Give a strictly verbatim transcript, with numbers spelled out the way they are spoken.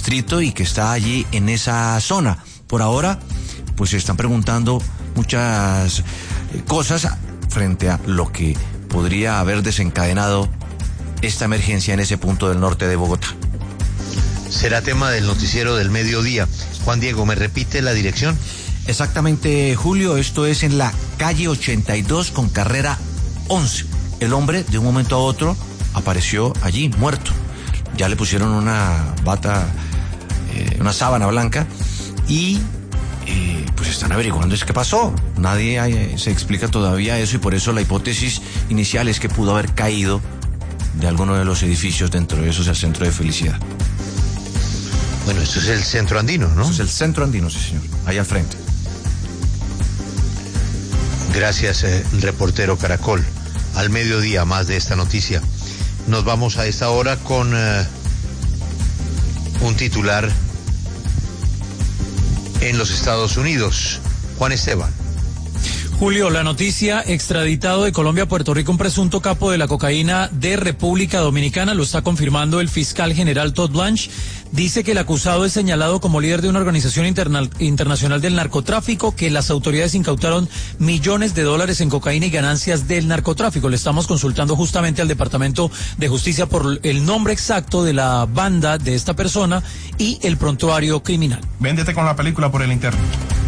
distrito y que está allí en esa zona. Por ahora, pues se están preguntando muchas cosas frente a lo que podría haber desencadenado esta emergencia en ese punto del norte de Bogotá. Será tema del noticiero del mediodía. Juan Diego, ¿me repite la dirección? Exactamente, Julio, esto es en la calle ochenta y dos con carrera once. El hombre, de un momento a otro, apareció allí, muerto. Ya le pusieron una bata, eh, una sábana blanca y eh, pues están averiguando es qué pasó. Nadie hay, se explica todavía eso y por eso la hipótesis inicial es que pudo haber caído de alguno de los edificios dentro de esos, el Centro de Felicidad. Bueno, esto es el Centro Andino, ¿no? Esto es el Centro Andino, sí, señor, ahí al frente. Gracias, eh, reportero Caracol. Al mediodía, más de esta noticia. Nos vamos a esta hora con eh, un titular en los Estados Unidos. Juan Esteban. Julio, la noticia: extraditado de Colombia a Puerto Rico un presunto capo de la cocaína de República Dominicana, lo está confirmando el fiscal general Todd Blanche. Dice que el acusado es señalado como líder de una organización interna internacional del narcotráfico, que las autoridades incautaron millones de dólares en cocaína y ganancias del narcotráfico. Le estamos consultando justamente al Departamento de Justicia por el nombre exacto de la banda de esta persona y el prontuario criminal. Véndete con la película por el interno.